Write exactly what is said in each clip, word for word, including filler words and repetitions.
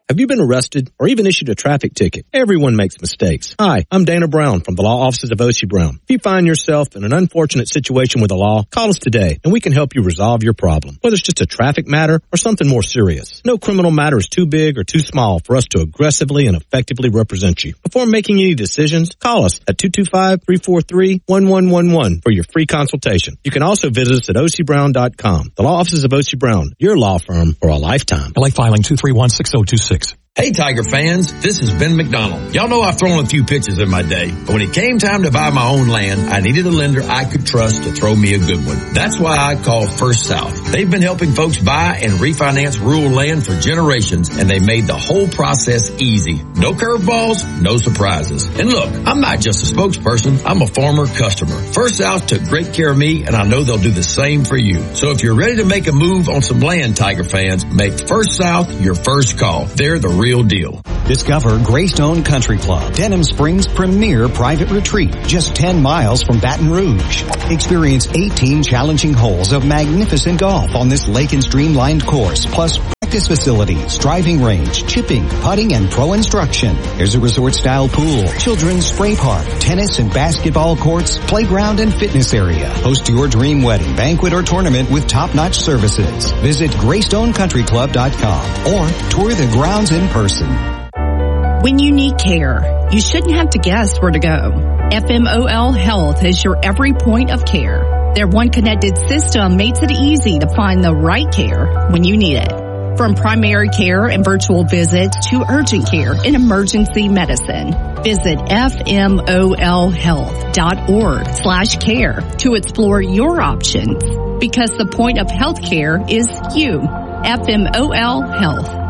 Have you been arrested or even issued a traffic ticket? Everyone makes mistakes. Hi, I'm Dana Brown from the law offices of O C Brown. If you find yourself in an unfortunate situation with the law, call us today and we can help you resolve your problem, whether it's just a traffic matter or something more serious. No criminal matter is too big or too small for us to aggressively and effectively represent you. Before making any decisions, call us at two two five, three four three, one one one one for your free consultation. You can also visit us at O C Brown dot com. The law offices of O C Brown, your law firm for a lifetime. L A filing two three one, six zero two six. Hey, Tiger fans, this is Ben McDonald. Y'all know I've thrown a few pitches in my day, but when it came time to buy my own land, I needed a lender I could trust to throw me a good one. That's why I called First South. They've been helping folks buy and refinance rural land for generations, and they made the whole process easy. No curveballs, no surprises. And look, I'm not just a spokesperson, I'm a former customer. First South took great care of me, and I know they'll do the same for you. So if you're ready to make a move on some land, Tiger fans, make First South your first call. They're the real deal. Discover Greystone Country Club, Denham Springs' premier private retreat, just ten miles from Baton Rouge. Experience eighteen challenging holes of magnificent golf on this lake and streamlined course, plus practice facilities, driving range, chipping, putting, and pro instruction. There's a resort-style pool, children's spray park, tennis and basketball courts, playground and fitness area. Host your dream wedding, banquet, or tournament with top-notch services. Visit Greystone Country Club dot com or tour the grounds in person. When you need care, you shouldn't have to guess where to go. F M O L Health is your every point of care. Their one connected system makes it easy to find the right care when you need it. From primary care and virtual visits to urgent care and emergency medicine. Visit F M O L health dot org slash care to explore your options. Because the point of healthcare is you. F M O L Health.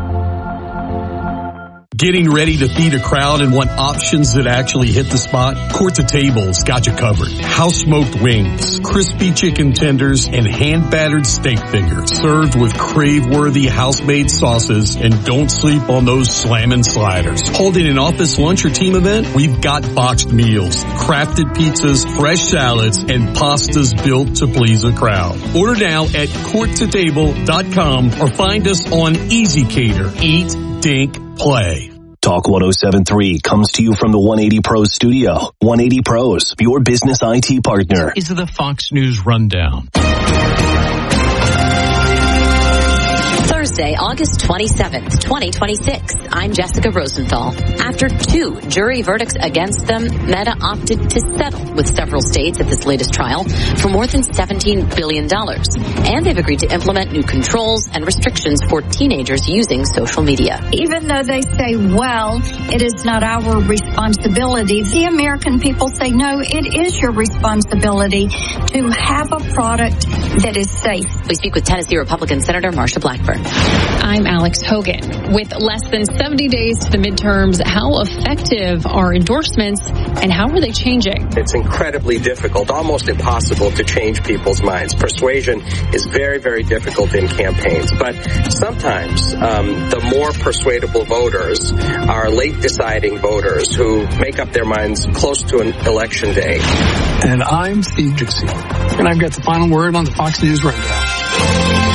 Getting ready to feed a crowd and want options that actually hit the spot? Court to Table's got you covered. House smoked wings, crispy chicken tenders, and hand battered steak fingers served with crave-worthy house-made sauces, and don't sleep on those slammin' sliders. Holding an office lunch or team event? We've got boxed meals, crafted pizzas, fresh salads, and pastas built to please a crowd. Order now at court to table dot com or find us on Easy Cater. Eat, Dink, Play. Talk one oh seven point three comes to you from the one eighty Pros studio. one eighty Pros, your business I T partner. These are the Fox News Rundown. Thursday, August twenty-seventh, twenty twenty-six. I'm Jessica Rosenthal. After two jury verdicts against them, Meta opted to settle with several states at this latest trial for more than seventeen billion dollars. And they've agreed to implement new controls and restrictions for teenagers using social media. Even though they say, well, it is not our responsibility, the American people say, no, it is your responsibility to have a product that is safe. We speak with Tennessee Republican Senator Marsha Blackburn. I'm Alex Hogan. With less than seventy days to the midterms, how effective are endorsements and how are they changing? It's incredibly difficult, almost impossible to change people's minds. Persuasion is very, very difficult in campaigns. But sometimes um, the more persuadable voters are late deciding voters who make up their minds close to an election day. And I'm Steve Ducey. And I've got the final word on the Fox News Rundown.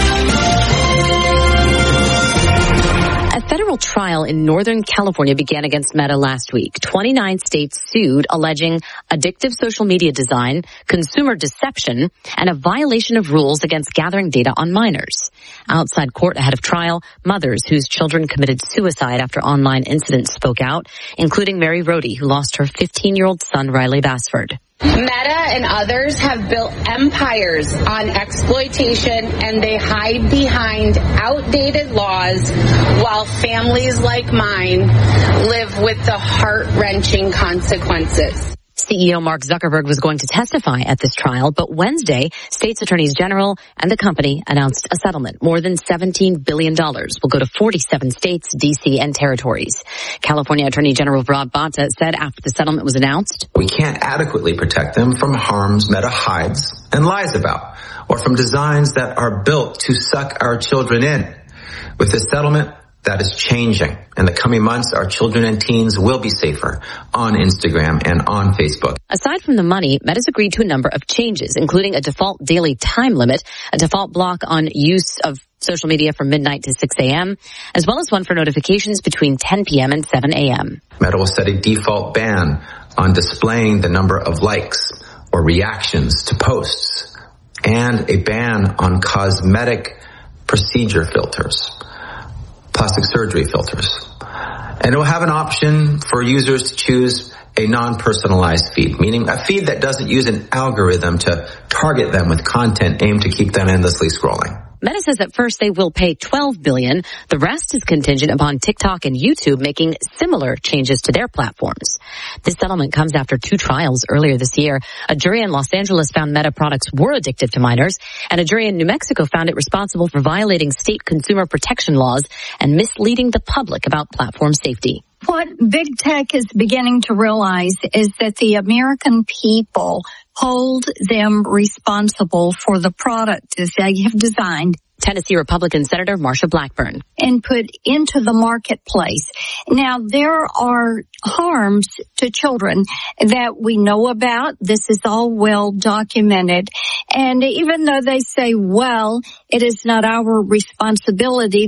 A federal trial in Northern California began against Meta last week. twenty-nine states sued, alleging addictive social media design, consumer deception, and a violation of rules against gathering data on minors. Outside court ahead of trial, mothers whose children committed suicide after online incidents spoke out, including Mary Rohde, who lost her fifteen-year-old son, Riley Bassford. Meta and others have built empires on exploitation, and they hide behind outdated laws while families like mine live with the heart-wrenching consequences. C E O Mark Zuckerberg was going to testify at this trial, but Wednesday, states attorneys general and the company announced a settlement. More than seventeen billion dollars will go to forty-seven states, D C, and territories. California Attorney General Rob Bonta said after the settlement was announced, we can't adequately protect them from harms Meta hides and lies about, or from designs that are built to suck our children in. With this settlement, that is changing. In the coming months, our children and teens will be safer on Instagram and on Facebook. Aside from the money, Meta's agreed to a number of changes, including a default daily time limit, a default block on use of social media from midnight to six a.m., as well as one for notifications between ten p.m. and seven a.m. Meta will set a default ban on displaying the number of likes or reactions to posts, and a ban on cosmetic procedure filters, plastic surgery filters. And it will have an option for users to choose a non-personalized feed, meaning a feed that doesn't use an algorithm to target them with content aimed to keep them endlessly scrolling. Meta says at first they will pay twelve billion dollars. The rest is contingent upon TikTok and YouTube making similar changes to their platforms. This settlement comes after two trials earlier this year. A jury in Los Angeles found Meta products were addictive to minors, and a jury in New Mexico found it responsible for violating state consumer protection laws and misleading the public about platform safety. What big tech is beginning to realize is that the American people hold them responsible for the product that they have designed. Tennessee Republican Senator Marsha Blackburn. And put into the marketplace. Now, there are harms to children that we know about. This is all well documented. And even though they say, well, it is not our responsibility,